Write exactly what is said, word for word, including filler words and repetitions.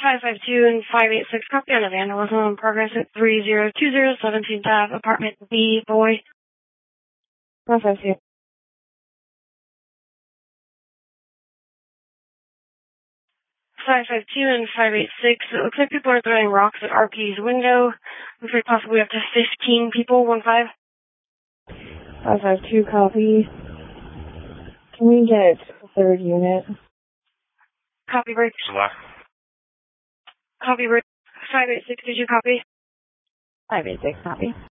five five two and five eight six, copy on a vandalism in progress at three zero two zero seventeenth Ave, apartment B, boy. five five two. five five two and five eight six, it looks like people are throwing rocks at R P's window. Looks like possibly up to fifteen people, one five. five five two, copy. Can we get a third unit? Copy, break. Select. Copy, break. five eight six, did you copy? five eight six, copy.